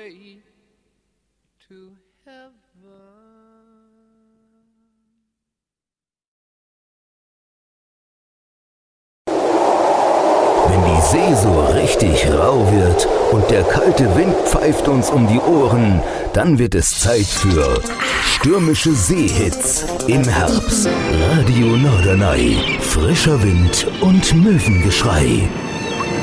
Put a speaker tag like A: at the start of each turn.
A: way to heaven.
B: Wenn die See so richtig rau wird und der kalte Wind pfeift uns um die Ohren, dann wird es Zeit für stürmische Seehits im Herbst. Radio Norderney, frischer Wind und Möwengeschrei.